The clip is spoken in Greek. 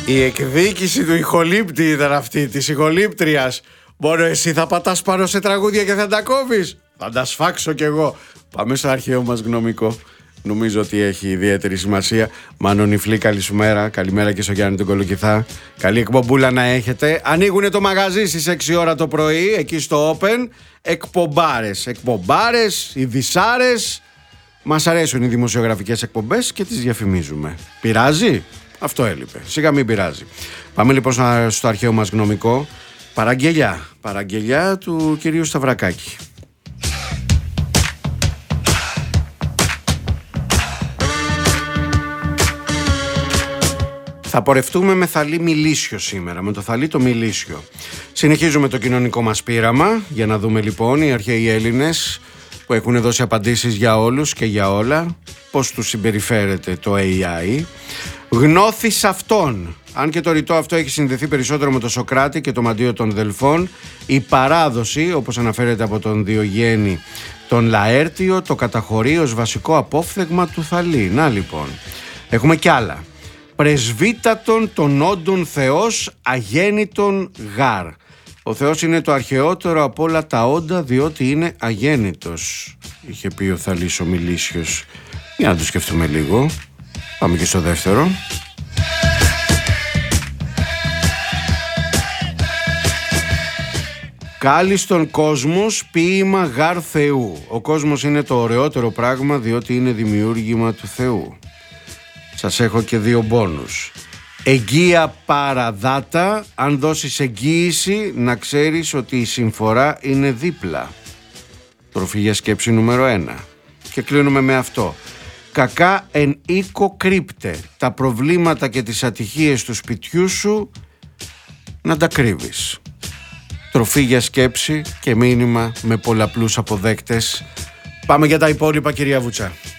Η εκδίκηση του ηχολήπτη ήταν αυτή, της ηχολήπτριας. Μόνο εσύ θα πατάς πάνω σε τραγούδια και θα τα κόβεις? Θα τα σφάξω κι εγώ. Πάμε στο αρχαίο μας γνωμικό. Νομίζω ότι έχει ιδιαίτερη σημασία. Μανωνιφλή, καλησπέρα. Καλημέρα και στο Γιάννη τον Κολοκυθά. Καλή εκπομπούλα να έχετε. Ανοίγουνε το μαγαζί στις 6 ώρα το πρωί, εκεί στο Open. Εκπομπάρες, ειδισάρες. Μας αρέσουν οι δημοσιογραφικές εκπομπές και τις διαφημίζουμε. Πειράζει? Αυτό έλειπε. Σιγά μην πειράζει. Πάμε λοιπόν στο αρχαίο μας γνωμικό. Παραγγελιά του κυρίου Σταυρακάκη. Θα πορευτούμε με θαλή μιλήσιο σήμερα, με το θαλή το μιλήσιο. Συνεχίζουμε το κοινωνικό μας πείραμα για να δούμε λοιπόν οι αρχαίοι Έλληνες που έχουν δώσει απαντήσεις για όλους και για όλα, πώς τους συμπεριφέρεται το AI. Γνώθης αυτών. Αν και το ρητό αυτό έχει συνδεθεί περισσότερο με το Σωκράτη και το μαντίο των Δελφών, η παράδοση, όπως αναφέρεται από τον Διογέννη τον Λαέρτιο, το καταχωρεί ως βασικό απόφθεγμα του θαλή. Να λοιπόν, έχουμε κι άλλα. Πρεσβύτατον των όντων Θεός αγέννητον γάρ. Ο Θεός είναι το αρχαιότερο από όλα τα όντα, διότι είναι αγέννητος, είχε πει ο Θαλής ο Μιλήσιος. Για να το σκεφτούμε λίγο. Πάμε και στο δεύτερο. Κάλιστον κόσμος ποίημα γάρ Θεού. Ο κόσμος είναι το ωραιότερο πράγμα, διότι είναι δημιούργημα του Θεού. Σας έχω και δύο μπόνους. Εγγύα παραδάτα. Αν δώσεις εγγύηση, να ξέρεις ότι η συμφορά είναι δίπλα. Τροφή για σκέψη νούμερο 1. Και κλείνουμε με αυτό. Κακά εν οίκο κρύπτε. Τα προβλήματα και τις ατυχίες του σπιτιού σου να τα κρύβεις. Τροφή για σκέψη και μήνυμα με πολλαπλούς αποδέκτες. Πάμε για τα υπόλοιπα, κυρία Βουτσά.